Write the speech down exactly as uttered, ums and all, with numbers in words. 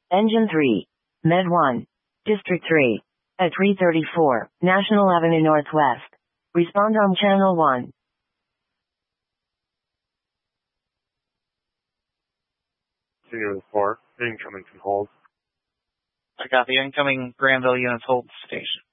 Engine three. Med one. District three. At three thirty-four, National Avenue Northwest. Respond on Channel one. Senior with four. Incoming from hold. I got the incoming Granville units hold station.